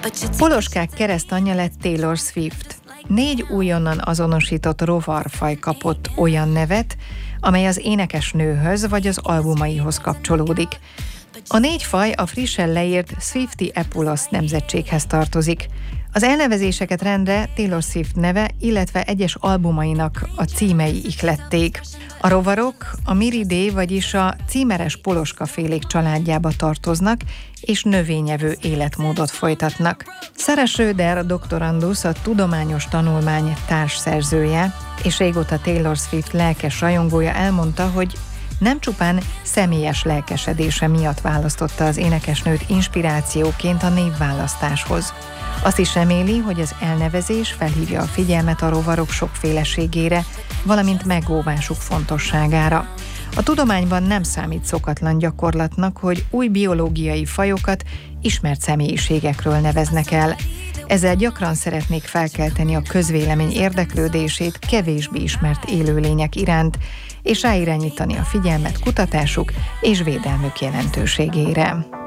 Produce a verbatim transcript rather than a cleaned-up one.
Poloskák keresztanyja lett Taylor Swift. Négy újonnan azonosított rovarfaj kapott olyan nevet, amely az énekesnőhöz vagy az albumaihoz kapcsolódik. A négy faj a frissen leírt Swiftie Epulos nemzetséghez tartozik. Az elnevezéseket rendre Taylor Swift neve, illetve egyes albumainak a címei ihlették. A rovarok a Miridae, vagyis a címeres poloskafélék családjába tartoznak, és növényevő életmódot folytatnak. Sarah Schroeder doktorandusz a tudományos tanulmány társszerzője, és régóta Taylor Swift lelkes rajongója elmondta, hogy nem csupán személyes lelkesedése miatt választotta az énekesnőt inspirációként a névválasztáshoz. Azt is reméli, hogy az elnevezés felhívja a figyelmet a rovarok sokféleségére, valamint megóvásuk fontosságára. A tudományban nem számít szokatlan gyakorlatnak, hogy új biológiai fajokat ismert személyiségekről neveznek el. Ezzel gyakran szeretnék felkelteni a közvélemény érdeklődését kevésbé ismert élőlények iránt, és ráirányítani a figyelmet kutatásuk és védelmük jelentőségére.